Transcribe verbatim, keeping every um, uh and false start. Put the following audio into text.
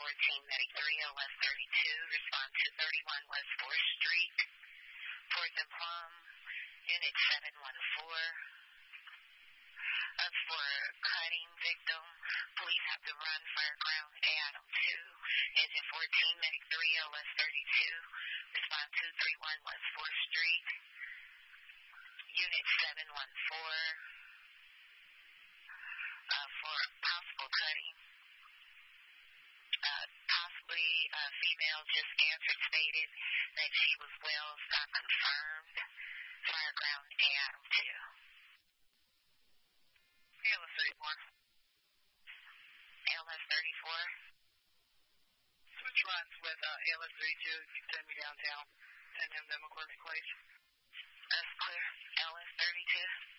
fourteen, Medic three, L S thirty-two, respond to thirty-one West fourth Street, Fourth and Plum, Unit seven one four. Uh, for cutting victim, police have to run Fireground Adam two, Engine fourteen, Medic three, L S thirty-two, respond two thirty-one West fourth Street, Unit seven one four, uh, for possible cutting. Uh, possibly a female just answered, stated that she was well, not confirmed. Fireground Adam two. L S thirty-four. L S thirty-four. Switch runs with uh, L S thirty-two. You can send me downtown. Send him to McCormick Place. That's clear. L S thirty-two.